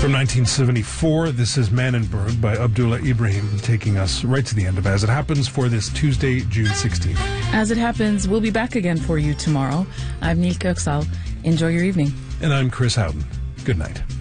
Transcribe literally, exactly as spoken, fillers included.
From nineteen seventy-four, this is Manenberg by Abdullah Ibrahim, taking us right to the end of As It Happens for this Tuesday, June sixteenth. As it happens, we'll be back again for you tomorrow. I'm Neil Kirksal. Enjoy your evening. And I'm Chris Houghton. Good night.